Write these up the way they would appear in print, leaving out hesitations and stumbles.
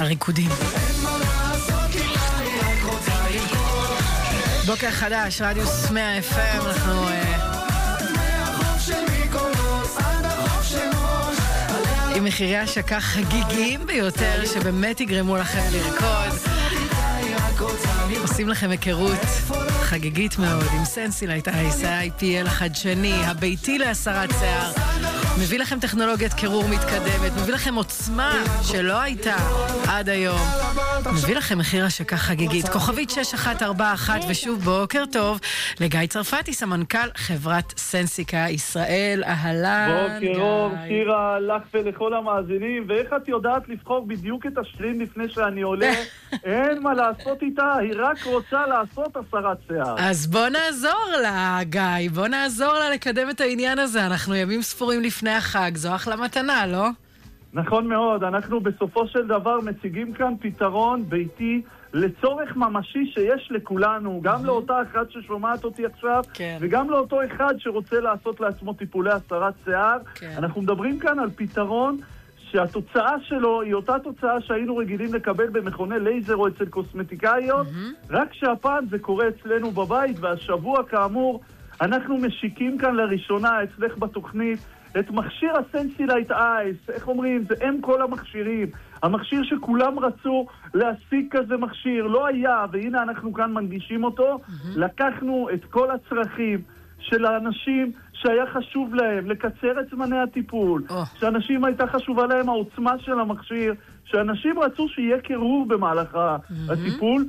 הריקודים. בוקר חדש, רדיוס 100 FM, אנחנו עם מחירי השקה חגיגיים ביותר שבאמת יגרמו לכם לרקוד. עושים לכם היכרות חגיגית מאוד עם סנסילייט אייס, ה-IPL החדשני, הביתי להסרת שיער. מביא לכם טכנולוגיית קירור מתקדמת, מביא לכם עוצמה שלא הייתה עד היום. מביא לכם מחיר השקה חגיגית. כוכבית 6141, ושוב בוקר טוב לגיא צרפתי, סמנכ"ל חברת סנסיקה ישראל. אהלן גיא. בוקר טוב, שירה, לך ולכל המאזינים. ואיך את יודעת לבחור בדיוק את השרים לפני שאני עולה? אין מה לעשות איתה, היא רק רוצה לעשות הסרת שיער. אז בוא נעזור לה, גיא, בוא נעזור לה לקדם את העניין הזה. אנחנו ימים ספורים לפני החג, זו אחלה מתנה, לא? נכון מאוד, אנחנו בסופו של דבר מציגים כאן פתרון ביתי לצורך ממשי שיש לכולנו, גם לאותה אחד ששומעת אותי עכשיו, וגם לאותו אחד שרוצה לעשות לעצמו טיפולי הסרת שיער. אנחנו מדברים כאן על פתרון שהתוצאה שלו היא אותה תוצאה שהיינו רגילים לקבל במכוני לייזר או אצל קוסמטיקאיות, רק שהפעם זה קורה אצלנו בבית, והשבוע כאמור אנחנו משיקים כאן לראשונה אצלך בתוכנית את מכשיר הסנסילייט אייס. איך אומרים? זה הם כל המכשירים. המכשיר שכולם רצו להשיג כזה מכשיר, לא היה, והנה אנחנו כאן מנגישים אותו. לקחנו את כל הצרכים של האנשים שהיה חשוב להם לקצר את זמני הטיפול, שאנשים הייתה חשובה להם העוצמה של המכשיר, שאנשים רצו שיהיה קירור במהלך הטיפול.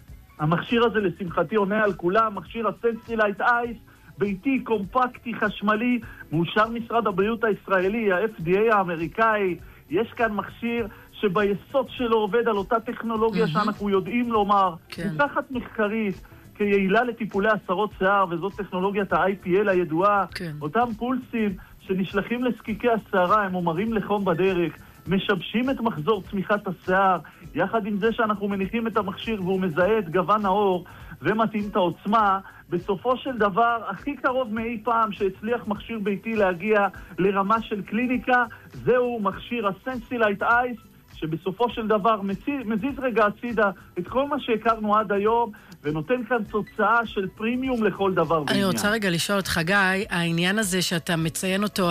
המכשיר הזה לשמחתי עונה על כולם, מכשיר הסנסילייט אייס, ביתי, קומפקטי, חשמלי, מאושר משרד הבריאות הישראלי, ה-FDA האמריקאי. יש כאן מכשיר שביסוד שלו עובד על אותה טכנולוגיה שאנחנו יודעים לומר, מתחת מחקרית, כיעילה לטיפולי הסרות שיער, וזאת טכנולוגיית ה-IPL הידועה. אותם פולסים שנשלחים לזקיקי השערה, הם אומרים לחום בדרך, משבשים את מחזור צמיחת השיער, יחד עם זה שאנחנו מניחים את המכשיר והוא מזהה את גוון האור ומתאים את העוצמה. בסופו של דבר, הכי קרוב מאי פעם שהצליח מכשיר ביתי להגיע לרמה של קליניקה, זהו מכשיר הסנסילייט אייס, שבסופו של דבר מזיז רגע הצידה את כל מה שהכרנו עד היום, ונותן כאן תוצאה של פרימיום לכל דבר בעניין. אני רוצה רגע לשאול אותך, גיא, העניין הזה שאתה מציין אותו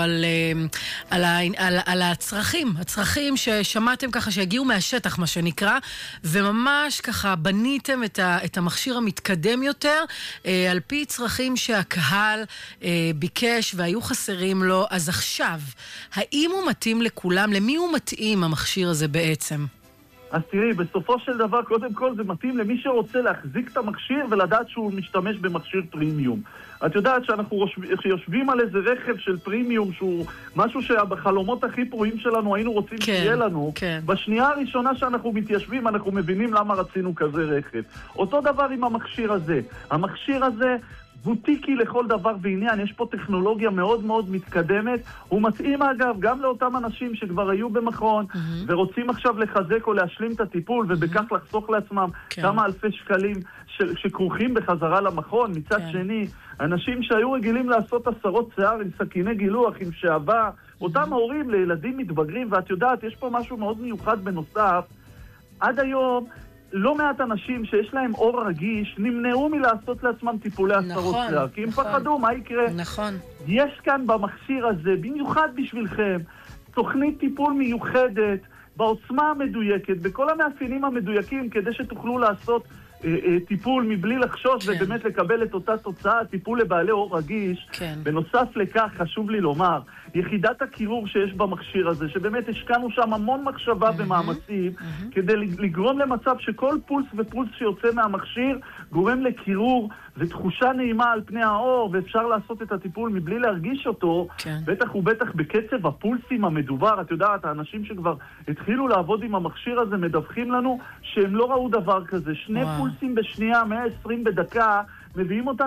על הצרכים ששמעתם ככה שהגיעו מהשטח, מה שנקרא, וממש ככה בניתם את המכשיר המתקדם יותר, על פי צרכים שהקהל ביקש והיו חסרים לו. אז עכשיו, האם הוא מתאים לכולם? למי הוא מתאים המכשיר הזה בעצם? אז תראי, בסופו של דבר, קודם כל זה מתאים למי שרוצה להחזיק את המכשיר ולדעת שהוא משתמש במכשיר פרימיום. את יודעת שאנחנו יושבים על איזה רכב של פרימיום, שהוא משהו שבחלומות הכי פרועים שלנו היינו רוצים שיהיה לנו. בשנייה הראשונה שאנחנו מתיישבים, אנחנו מבינים למה רצינו כזה רכב. אותו דבר עם המכשיר הזה. המכשיר הזה בוטיקי לכל דבר בעניין, יש פה טכנולוגיה מאוד מאוד מתקדמת. הוא מתאים אגב גם לאותם אנשים שכבר היו במכון ורוצים עכשיו לחזק או להשלים את הטיפול ובכך לחסוך לעצמם כמה אלפי שקלים שכרוכים בחזרה למכון. מצד שני, אנשים שהיו רגילים לעשות הסרות שיער עם סכיני גילוח, עם שעבה, אותם ההורים לילדים מתבגרים, ואת יודעת, יש פה משהו מאוד מיוחד בנוסף. עד היום לא מעט אנשים שיש להם אור רגיש נמנעו מלעשות לעצמם טיפולי הסרות שיער, כי הם פחדו מה יקרה. יש כאן במכשיר הזה, במיוחד בשבילכם, תוכנית טיפול מיוחדת, בעוצמה המדויקת, בכל המאפיינים המדויקים, כדי שתוכלו לעשות טיפול מבלי לחשוש ובאמת לקבל את אותה תוצאה, טיפול לבעלי אור רגיש. בנוסף לכך, חשוב לי לומר, יחידת הקירור שיש במכשיר הזה, שבאמת השקענו שם המון מחשבה ומאמצים, כדי לגרום למצב שכל פולס ופולס שיוצא מהמכשיר גורם לקירור ותחושה נעימה על פני האור, ואפשר לעשות את הטיפול מבלי להרגיש אותו, בטח ובטח בקצב הפולסים המדובר. את יודעת, האנשים שכבר התחילו לעבוד עם המכשיר הזה מדווחים לנו שהם לא ראו דבר כזה. 2 פולסים בשנייה, 120 בדקה, מביאים אותנו